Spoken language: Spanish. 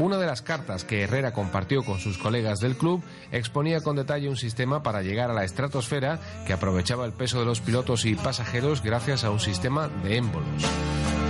Una de las cartas que Herrera compartió con sus colegas del club exponía con detalle un sistema para llegar a la estratosfera que aprovechaba el peso de los pilotos y pasajeros gracias a un sistema de émbolos.